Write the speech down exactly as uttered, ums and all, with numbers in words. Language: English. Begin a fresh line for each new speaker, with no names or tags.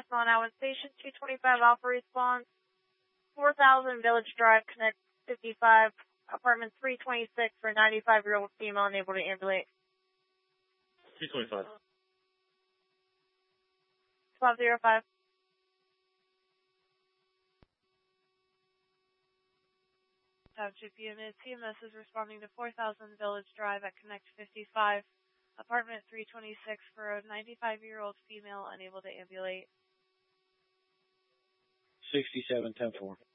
on Allen Station, two twenty-five Alpha response, four thousand Village Drive, Connect fifty-five, apartment three twenty-six for a ninety-five-year-old female unable to ambulate.
two twenty-five.
five zero five. G P M T M S is responding to four thousand Village Drive at Connect fifty-five, apartment three twenty-six for a ninety-five-year-old female unable to ambulate.
sixty-seven ten four.